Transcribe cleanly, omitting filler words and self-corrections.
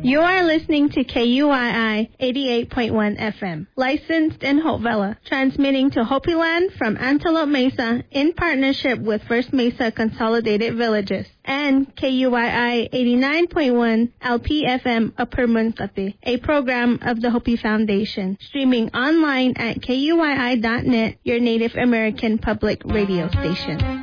You are listening to KUII 88.1 FM, licensed in Hope Valley, transmitting to Hopi Land from Antelope Mesa in partnership with First Mesa Consolidated Villages, and KUII 89.1 LPFM Upper Munkate, a program of the Hopi Foundation, streaming online at KUII.net, your Native American public radio station.